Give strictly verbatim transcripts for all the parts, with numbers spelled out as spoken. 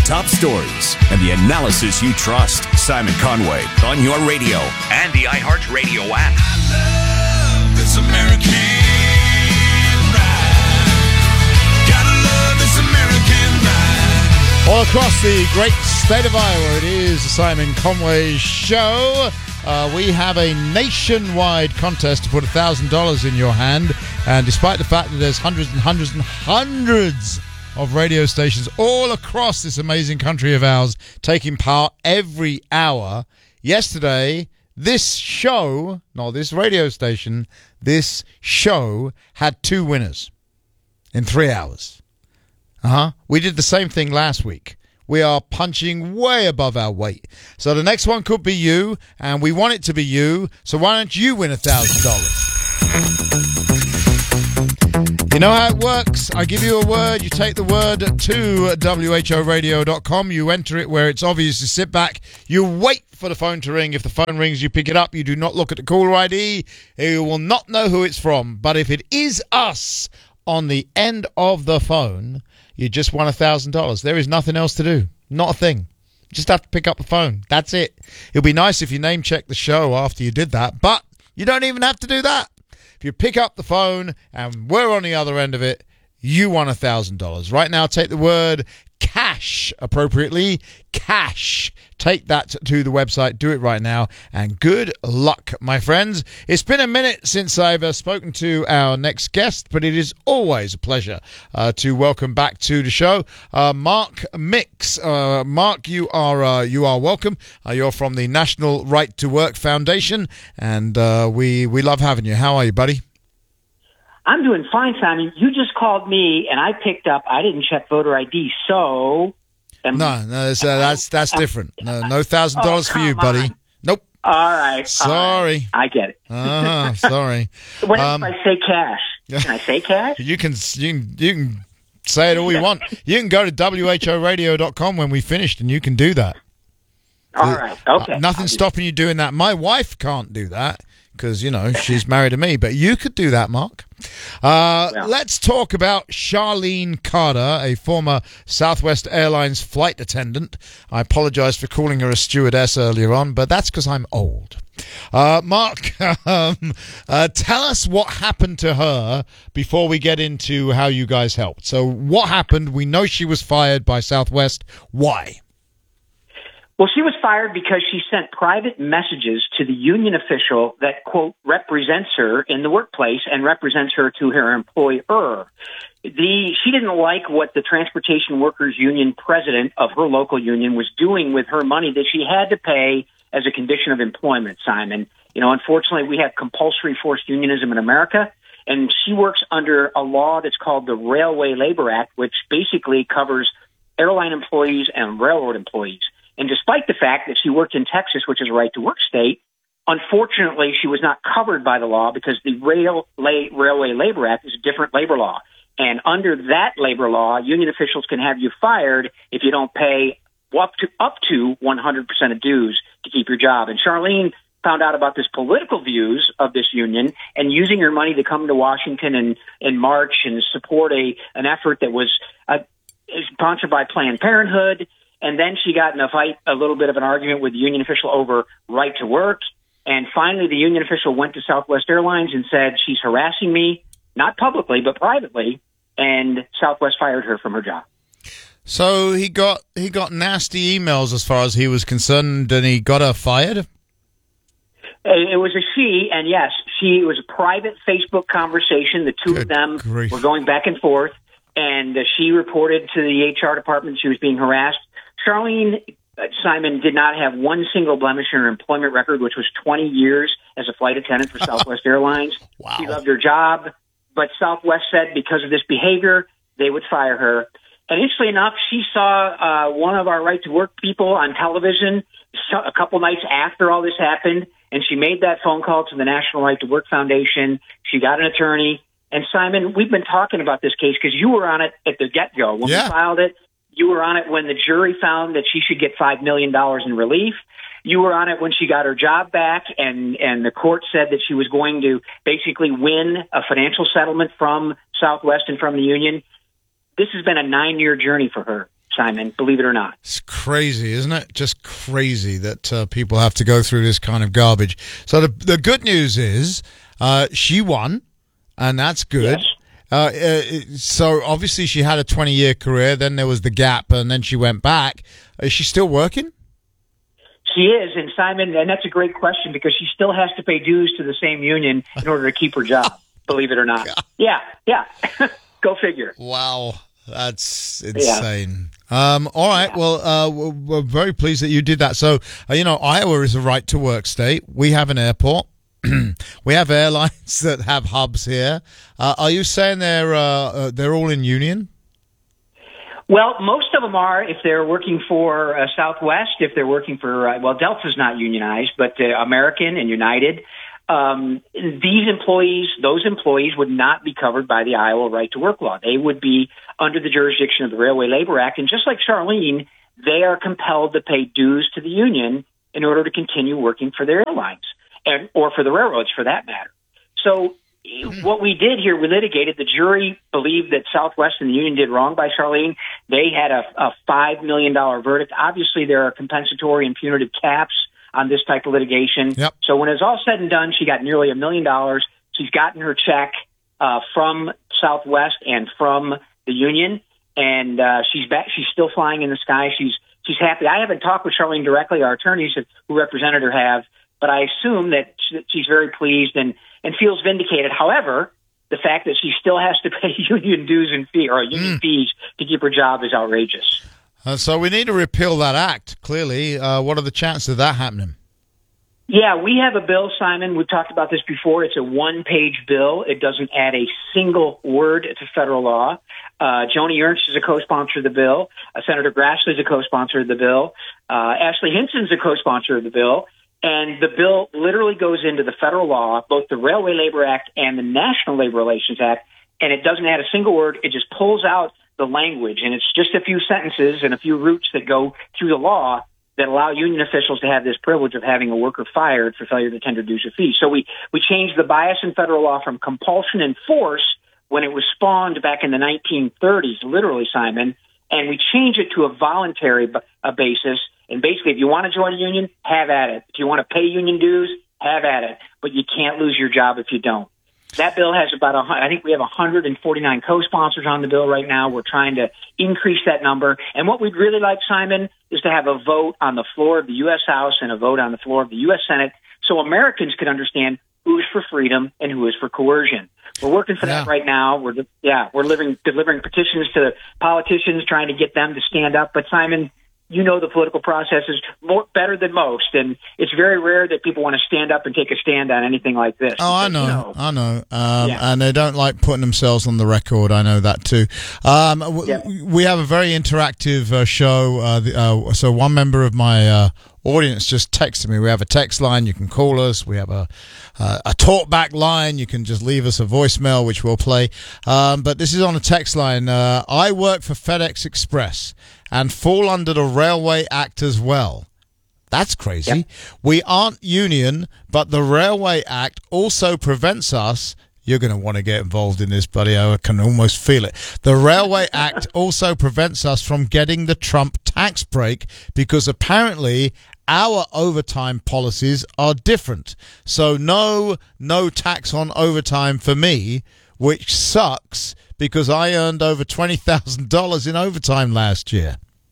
top stories and the analysis you trust. Simon Conway on your radio and the iHeartRadio app. I love this American ride. Gotta love this American ride. All across the great state of Iowa, it is the Simon Conway Show. Uh, we have a nationwide contest to put one thousand dollars in your hand. And despite the fact that there's hundreds and hundreds and hundreds of radio stations all across this amazing country of ours taking part every hour, yesterday, this show, not this radio station, this show had two winners in three hours. Uh-huh. We did the same thing last week. We are punching way above our weight. So the next one could be you, and we want it to be you. So why don't you win one thousand dollars? You know how it works. I give you a word. You take the word to W H O radio dot com. You enter it where it's obvious. You sit back. You wait for the phone to ring. If the phone rings, you pick it up. You do not look at the caller I D. You will not know who it's from. But if it is us on the end of the phone, you just won one thousand dollars. There is nothing else to do. Not a thing. You just have to pick up the phone. That's it. It'd be nice if you name check the show after you did that, but you don't even have to do that. If you pick up the phone and we're on the other end of it, you won one thousand dollars. Right now, take the word cash appropriately. Cash. Take that to the website. Do it right now. And good luck, my friends. It's been a minute since I've uh, spoken to our next guest, but it is always a pleasure uh, to welcome back to the show uh, Mark Mix. Uh, Mark, you are uh, you are welcome. Uh, you're from the National Right to Work Foundation, and uh, we we love having you. How are you, buddy? I'm doing fine, Simon. You just called me, and I picked up. I didn't check voter I D, so... Am, no, no, that's uh, that's, that's um, different. No, no thousand dollars oh, for you, buddy. On. Nope. All right. Sorry. All right. I get it. uh, sorry. What um, if I say cash? Can I say cash? You can, you can, you can say it all you want. You can go to W H O radio dot com when we finished, and you can do that. All right. Okay. Uh, nothing's stopping you doing that. My wife can't do that because, you know, she's married to me. But you could do that, Mark. Uh, well. Let's talk about Charlene Carter, a former Southwest Airlines flight attendant. I apologize for calling her a stewardess earlier on, but that's because I'm old. Uh, Mark, um, uh, tell us what happened to her before we get into how you guys helped. So what happened? We know she was fired by Southwest. Why? Well, she was fired because she sent private messages to the union official that, quote, represents her in the workplace and represents her to her employer. The, she didn't like what the Transportation Workers Union president of her local union was doing with her money that she had to pay as a condition of employment, Simon. You know, unfortunately, we have compulsory forced unionism in America, and she works under a law that's called the Railway Labor Act, which basically covers airline employees and railroad employees. And despite the fact that she worked in Texas, which is a right-to-work state, unfortunately, she was not covered by the law because the Rail, La- Railway Labor Act is a different labor law. And under that labor law, union officials can have you fired if you don't pay up to up to one hundred percent of dues to keep your job. And Charlene found out about this political views of this union and using her money to come to Washington and, and march and support a an effort that was uh, sponsored by Planned Parenthood. And then she got in a fight, a little bit of an argument with the union official over right to work. And finally, the union official went to Southwest Airlines and said, she's harassing me, not publicly, but privately. And Southwest fired her from her job. So he got he got nasty emails as far as he was concerned, and he got her fired? It was a she, and yes, she it was a private Facebook conversation. The two Good of them grief. were going back and forth, and uh, she reported to the H R department she was being harassed. Charlene, uh, Simon, did not have one single blemish in her employment record, which was twenty years as a flight attendant for Southwest Airlines. Wow. She loved her job, but Southwest said because of this behavior, they would fire her. And interestingly enough, she saw uh, one of our right to work people on television a couple nights after all this happened, and she made that phone call to the National Right to Work Foundation. She got an attorney. And Simon, we've been talking about this case because you were on it at the get-go. When yeah. we filed it, you were on it when the jury found that she should get five million dollars in relief. You were on it when she got her job back, and, and the court said that she was going to basically win a financial settlement from Southwest and from the union. This has been a nine-year journey for her. Simon, believe it or not. It's crazy, isn't it? Just crazy that uh, people have to go through this kind of garbage. So the the good news is uh, she won, and that's good. Yes. Uh, uh, so obviously she had a twenty-year career. Then there was the gap, and then she went back. Is she still working? She is, and Simon, and that's a great question because she still has to pay dues to the same union in order to keep her job, believe it or not. Yeah, yeah. Go figure. Wow, that's insane. Yeah. Um, all right, yeah. well, uh, we're, we're very pleased that you did that. So, uh, you know, Iowa is a right-to-work state. We have an airport. We have airlines that have hubs here. Uh, are you saying they're uh, uh, they're all in union? Well, most of them are if they're working for uh, Southwest, if they're working for, uh, well, Delta's not unionized, but uh, American and United. Um, these employees, those employees would not be covered by the Iowa Right to Work law. They would be under the jurisdiction of the Railway Labor Act. And just like Charlene, they are compelled to pay dues to the union in order to continue working for their airlines and or for the railroads for that matter. So what we did here, we litigated. The jury believed that Southwest and the union did wrong by Charlene. They had a, a five million dollars verdict. Obviously, there are compensatory and punitive caps on this type of litigation. Yep. So when it's all said and done, she got nearly a million dollars. She's gotten her check uh, from Southwest and from the union, and uh, she's back. She's still flying in the sky. She's she's happy. I haven't talked with Charlene directly. Our attorneys who represented her have, but I assume that she's very pleased and, and feels vindicated. However, the fact that she still has to pay union dues and fee or union mm. fees to keep her job is outrageous. Uh, so we need to repeal that act, clearly. Uh, what are the chances of that happening? Yeah, we have a bill, Simon. We've talked about this before. It's a one-page bill. It doesn't add a single word to federal law. Uh, Joni Ernst is a co-sponsor of the bill. Uh, Senator Grassley is a co-sponsor of the bill. Uh, Ashley Hinson is a co-sponsor of the bill. And the bill literally goes into the federal law, both the Railway Labor Act and the National Labor Relations Act, and it doesn't add a single word. It just pulls out the language, and it's just a few sentences and a few roots that go through the law that allow union officials to have this privilege of having a worker fired for failure to tender dues or fees. So we, we changed the bias in federal law from compulsion and force when it was spawned back in the nineteen thirties, literally, Simon, and we changed it to a voluntary b- a basis. And basically, if you want to join a union, have at it. If you want to pay union dues, have at it. But you can't lose your job if you don't. That bill has about, a, I think we have one hundred forty-nine co-sponsors on the bill right now. We're trying to increase that number. And what we'd really like, Simon, is to have a vote on the floor of the U S House and a vote on the floor of the U S Senate so Americans can understand who is for freedom and who is for coercion. We're working for yeah. that right now. We're, yeah, we're living, delivering petitions to politicians, trying to get them to stand up. But, Simon, you know the political process is more, better than most, and it's very rare that people want to stand up and take a stand on anything like this. Oh, I know, you know, I know. Um, yeah. And they don't like putting themselves on the record. I know that too. Um, w- yeah. We have a very interactive uh, show. Uh, the, uh, so one member of my uh, audience just texted me. We have a text line. You can call us. We have a uh, a talkback line. You can just leave us a voicemail, which we'll play. Um, but this is on a text line. Uh, I work for FedEx Express and fall under the Railway Act as well. That's crazy. Yep. We aren't union, but the Railway Act also prevents us. You're going to want to get involved in this, buddy. I can almost feel it. The Railway Act also prevents us from getting the Trump tax break because apparently our overtime policies are different. So no, no tax on overtime for me, which sucks because I earned over twenty thousand dollars in overtime last year.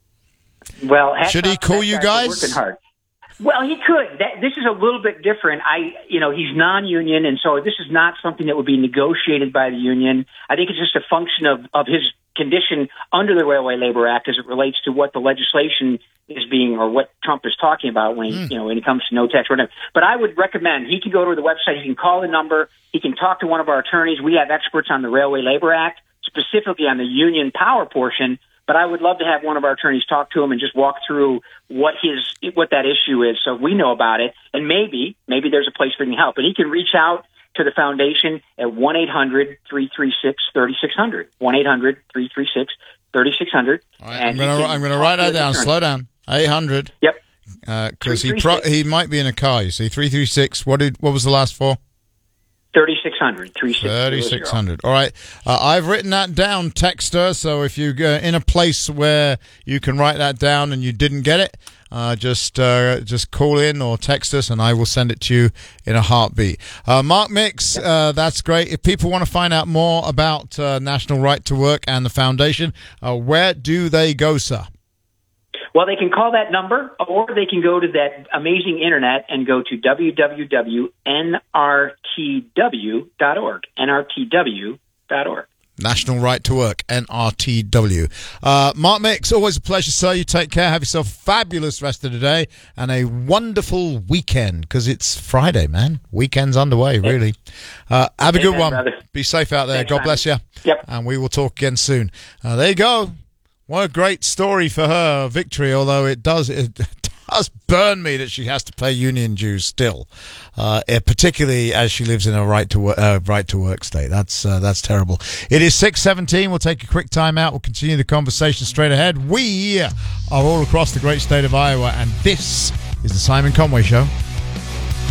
Well, should he call you guys? Working hard. Well, he could. That, this is a little bit different. I, you know, he's non-union, and so this is not something that would be negotiated by the union. I think it's just a function of, of his condition under the Railway Labor Act as it relates to what the legislation is being or what Trump is talking about when he, mm. you know, when it comes to no tax or whatever. But I would recommend he can go to the website. He can call the number. He can talk to one of our attorneys. We have experts on the Railway Labor Act, specifically on the union power portion. But I would love to have one of our attorneys talk to him and just walk through what his what that issue is, so we know about it, and maybe maybe there's a place for him to help. And he can reach out to the foundation at one eight hundred three three six three six zero zero. one eight hundred three three six three six zero zero. All right, I'm going to I'm going to write that down. Slow down. eight hundred. Yep. Because uh, he pro- he might be in a car. You see, three three six. What did what was the last four? thirty-six hundred. thirty-six hundred. All right. Uh, I've written that down, texter. So if you're uh, in a place where you can write that down and you didn't get it, uh, just uh, just call in or text us and I will send it to you in a heartbeat. Uh, Mark Mix, uh, that's great. If people want to find out more about uh, National Right to Work and the foundation, uh, where do they go, sir? Well, they can call that number, or they can go to that amazing internet and go to w w w dot n r t w dot org. N R T W dot org. National Right to Work, N R T W. Uh, Mark Mix, always a pleasure, sir. You take care. Have yourself a fabulous rest of the day and a wonderful weekend, because it's Friday, man. Weekend's underway, really. Uh, have a good Amen, one. brother. Be safe out there. Thanks, God man. bless you. Yep. And we will talk again soon. Uh, there you go. What a great story for her, Victory, although it does it does burn me that she has to pay union dues still, uh, eh, particularly as she lives in a right to work, uh, right to work state. That's uh, that's terrible. It is six seventeen. We'll take a quick time out. We'll continue the conversation straight ahead. We are all across the great state of Iowa, and this is the Simon Conway Show.